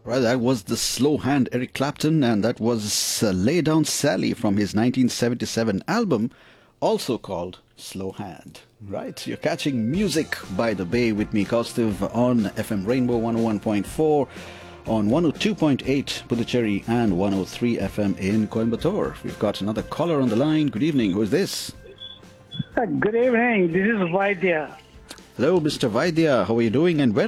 Well, that was the slow hand Eric Clapton, and that was Lay Down Sally from his 1977 album, also called Slow Hand. Right, you're catching Music by the Bay with me, Kaustav, on FM Rainbow 101.4, on 102.8 Puducherry, and 103 FM in Coimbatore. We've got another caller on the line. Good evening. Who is this? Good evening. This is Vaidya. Hello, Mr. Vaidya. How are you doing, and where